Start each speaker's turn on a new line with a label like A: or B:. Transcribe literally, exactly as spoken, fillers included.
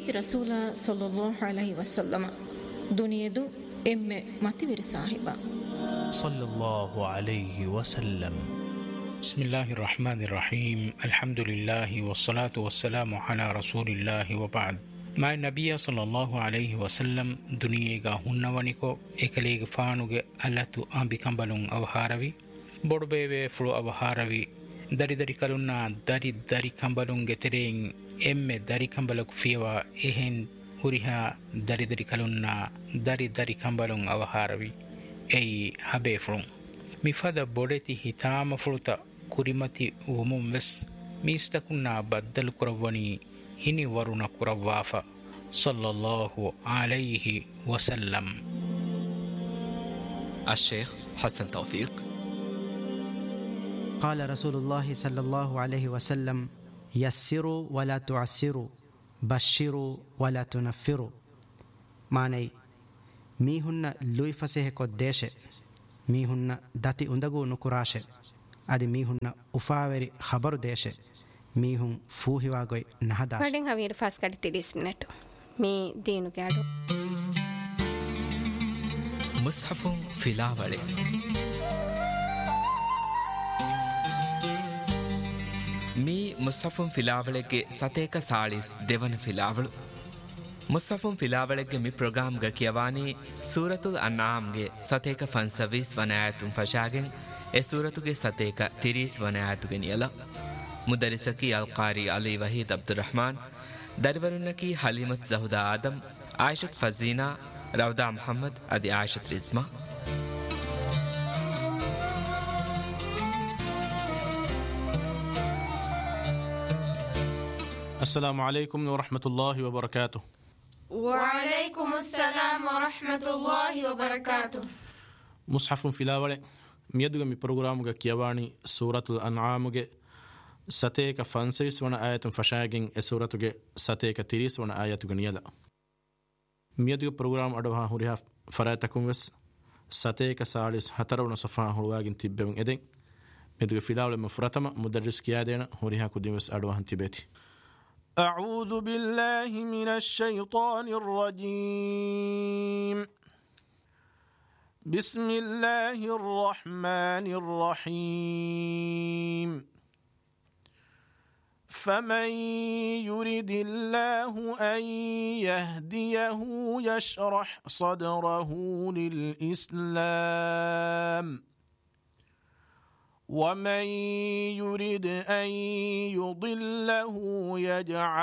A: ಮಿಫದಿ ರಸೂಲ ಸಲ್ಲಲ್ಲಾಹು ಅಲೈಹಿ ವಸಲ್ಲಮ ದುನಿಯದು ಎಮ್ಮೆ ಮತಿವಿರಿ ಸಾಹಿಬ
B: ಸಲ್ಲಲ್ಲಾಹು ಅಲೈಹಿ ವಸಲ್ಲಂ. ಬಿಸ್ಮಿಲ್ಲಾಹಿರ್ ರಹ್ಮಾನಿರ್ ರಹೀಮ್. ಅಲ್ಹಮ್ದುಲಿಲ್ಲಾಹಿ ವಸ್ಸಲಾತು ವಸ್ಸಲಾಮು ಅಲಾ ರಸೂಲಿಲ್ಲಾಹಿ ವಬಅದ್. ಮಾ ನಬಿಯ ಸಲ್ಲಲ್ಲಾಹು ಅಲೈಹಿ ವಸಲ್ಲಂ ದುನಿಯೇಗ ಹುನ್ನವನಿಕೊ ಎಕಲೇಗ ಫಾನುಗೆ ಅಲ್ಲತು ಅಂಬಿ ಕಂಬಲುಂ ಅವಹಾರವಿ ಬೊಡಬೇವೆ ಫುಳು ಅವಹಾರವಿ ದರಿ ದರಿ ಕಲುನ್ನ ದರಿ ದರಿ ಕಂಬಲುಂಗೆ ತೆರೆಯಿಂ ಎಮ್ಮೆ ದರಿ ಕಂಬಲಕು ಫಿಯವಾ ಎಹೆನ್ ಹುರಿಹಾ ದರಿ ದರಿ ಕಲುನ್ನ ದರಿ ದರಿ ಕಂಬಲುಂ ಅವಹಾರವಿ ಎಯಿ ಹಬೇ ಫುಳುಂ ಮಿಫದ ಬೊಡೆತಿ ಹಿತಾಮ ಫುಳುತ ಕುರಿಮತಿ ಉಮುಂ ವೆಸ್ ಮೀಸ್ತಕುನ್ನ ಬದ್ದಲು ಕುರವ್ವನಿ ಹಿನಿ ವರುಣ ಕುರವ್ವಾಫ ಸಲ್ಲಲ್ಲಾಹು ಅಲೈಹಿ ವಸಲ್ಲಂ.
C: الشيخ حسن توفيق.
D: قال رسول الله صلى الله عليه وسلم يسروا ولا تعسروا بشروا ولا تنفروا. معنی ميهن لوي فسه کو دیش ميهن دتي اندگو نکراش ادي ميهن افاوري خبر دیش ميهن فوهوا گوي نهدا
E: وڈن حویر فاس کڈ تیس منٹ می دینو گاڈو
C: مصحف فلاوله ಮೀ ಮುಸ್ಹಫುಂ ಫಿಲಾವಳೆಗೆ ಸತೇಕ ಸಾಳಿಸ್ ದೆವನ ಫಿಲಾವಳು ಮುಸ್ಹಫುಂ ಫಿಲಾವಳೆಗೆ ಮಿ ಪ್ರೋಗ್ರಾಮ್ಗ ಕಿಯವಾನಿ ಸೂರತುಲ್ ಅನ್ಆಮ್ಗೆ ಸತೇಕ ಫನ್ಸವೀಸ್ ವನಾಯತುಂ ಫಶಾಗೆನ್ ಎ ಸೂರತುಗೆ ಸತೇಕ ತಿರೀಸ್ ವನಾಯತುಗೆ ನಿಯಲ ಮುದರಿಸಕಿ ಅಲ್ ಕಾರಿ ಅಲಿ ವಹೀದ್ ಅಬ್ದುರ್ ರಹಮಾನ್ ದರ್ವರುನ್ನಕಿ ಹಲಿಮತ್ ಜಹುದಾ ಆದಮ್ ಆಯಿಷತ್ ಫಜೀನಾ ರೌದಾ ಮುಹಮ್ಮದ್ ಅದಿ ಆಯಿಷತ್ ರಿಜ್ಮಾ.
F: السلام عليكم ورحمة الله وبركاته.
G: وعليكم السلام ورحمة الله وبركاته.
F: مصحف فلاوله ميدوغ مي پروگراموغا كيواني سورة الأنعاموغا ستيك فانسيس وانا آيات فشاگين اي سورتوغا ستيك تيريس وانا آياتوغا نيالا ميدوغ پروگرام أدوها هوريها فراتكم وس ستيك سالس هترون صفحة هلواگين تبين ادين ميدوغ فلاوله مفرطمة مدرس كيادينا هوريها كدين وس أدوها انتباتي. أعوذ بالله من الشيطان الرجيم. بسم الله الرحمن الرحيم. فمن يرد الله أن يهديه يشرح صدره للإسلام ومن يرد أن يضله يجعل